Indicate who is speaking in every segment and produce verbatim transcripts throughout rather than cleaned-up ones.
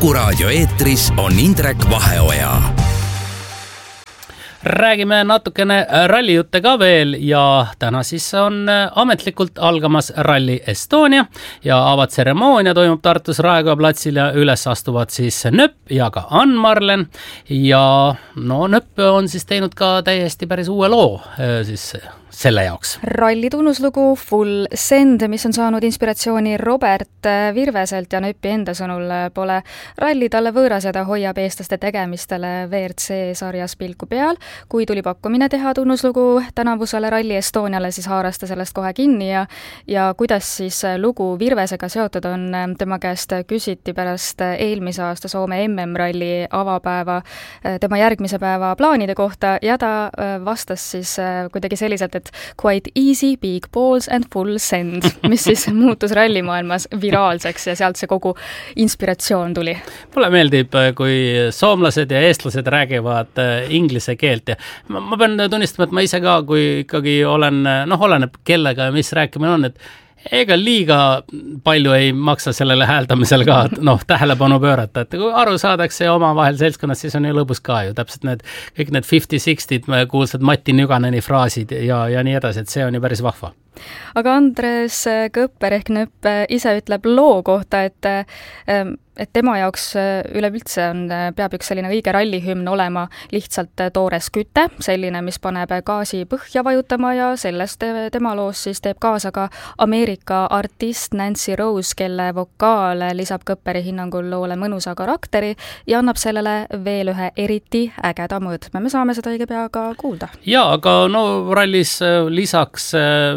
Speaker 1: Kuku Raadio eetris on Indrek Vaheoja.
Speaker 2: Räägime natukene rallijutte ka veel ja täna siis on ametlikult algamas Rally Estonia ja avatseremoonia toimub Tartus Raekoja platsil ja üles astuvad siis Nöpp ja ka Ann Marlen ja no Nöpp on siis teinud ka täiesti päris uue loo siis selle jaoks.
Speaker 3: Ralli tunnuslugu Full Send, mis on saanud inspiratsiooni Robert Virveselt ja Nöppi enda sõnul pole ralli talle võõras ja ta hoiab eestlaste tegemistele V R C sarjas pilku peal. Kui tuli pakkumine teha tunnuslugu tänavusele Rally Estoniale, siis haaras ta sellest kohe kinni ja, ja kuidas siis lugu Virvesega seotud on, tema käest küsiti pärast eelmise aasta Soome M M-ralli avapäeva tema järgmise päeva plaanide kohta ja ta vastas siis kuidagi selliselt, et quite easy, big balls and full send, mis siis muutus rallimaailmas viraalseks ja sealt see kogu inspiratsioon tuli.
Speaker 2: Mulle meeldib, kui soomlased ja eestlased räägivad inglise keelt ja ma, ma pean tunnistama, et ma ise ka, kui ikkagi olen, noh, oleneb kellega ja mis rääkimine on, et ega liiga palju ei maksa sellele hääldamisel ka noh, tähelepanu pöörata, et kui aru saadakse omavahel seltskonnas, siis on ju lõbus ka ju täpselt need, kõik need viiskümmend kuuskümmend kuulsad Mati Nüganeni fraasid ja, ja nii edasi, et see on ju päris vahva.
Speaker 3: Aga Andres Kõpper ehk Nöpp ise ütleb loo kohta, et, et tema jaoks üleüldse on, peab üks selline õige rallihümn olema lihtsalt toores küte, selline, mis paneb gaasi põhja vajutama ja sellest tema loos siis teeb kaasa ka Ameerika artist Nancy Rose, kelle vokaal lisab Kõpperi hinnangul loole mõnusa karakteri ja annab sellele veel ühe eriti ägeda mõõtme. Me saame seda õige pea ka kuulda.
Speaker 2: Ja, aga no rallis lisaks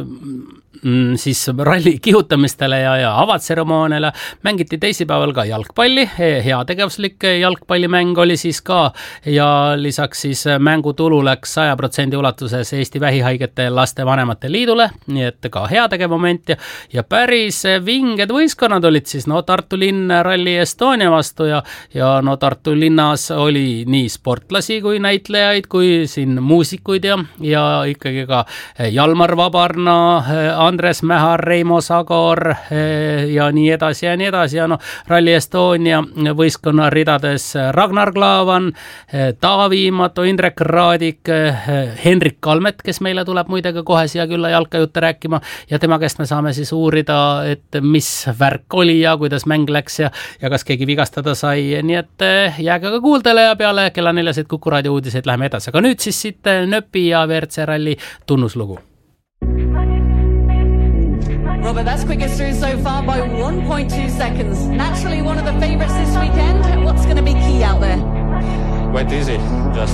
Speaker 2: siis ralli kihutamistele ja, ja avatseremooniale mängiti teisipäeval ka jalgpalli, heategevuslik jalgpallimäng oli siis ka ja lisaks siis mängutulu läks saja protsendi ulatuses Eesti vähihaigete laste vanemate liidule, nii et ka heategev moment ja, ja päris vinged võistkonnad olid siis no Tartu linn Rally Estonia vastu ja, ja no Tartu linnas oli nii sportlasi kui näitlejaid kui siin muusikuid ja, ja ikkagi ka Jalmar Vabarna, Andres Mähar, Reimo Sagor ja nii edasi ja nii edasi ja no Rally Estonia võistkonna ridades Ragnar Klavan, Taavi Imato, Indrek Raadik, Henrik Kalmet, kes meile tuleb muidega kohe siia külla jalkajutte rääkima ja tema käest me saame siis uurida, et mis värk oli ja kuidas mäng läks ja, ja kas keegi vigastada sai, nii et jääge ka kuuldele ja peale kella neljaseid Kuku Raadio uudiseid läheme edasi, aga nüüd siis siit Nöpi ja V R C ralli tunnuslugu.
Speaker 4: Robert, that's quickest through so far by one point two seconds. Naturally one of the favourites this weekend. What's going to be key out there?
Speaker 5: Quite easy. Just